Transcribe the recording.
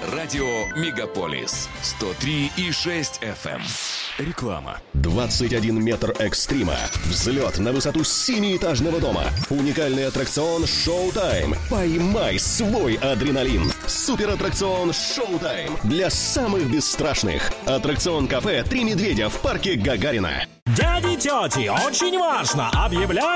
Радио Мегаполис 103,6 FM. Реклама. 21 метр экстрима. Взлет на высоту 7-этажного дома. Уникальный аттракцион «Шоу-тайм». Поймай свой адреналин. Суператтракцион «Шоу-тайм» для самых бесстрашных. Аттракцион кафе «Три медведя» в парке Гагарина. Дяди и тети, очень важно! Объявляем